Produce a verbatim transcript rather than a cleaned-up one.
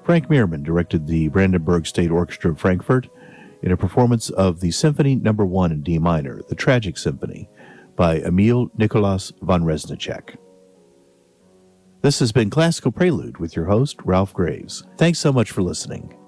Frank Meerman directed the Brandenburg State Orchestra of Frankfurt in a performance of the Symphony Number One in D minor, the Tragic Symphony, by Emil Nikolaus von Reznicek. This has been Classical Prelude with your host, Ralph Graves. Thanks so much for listening.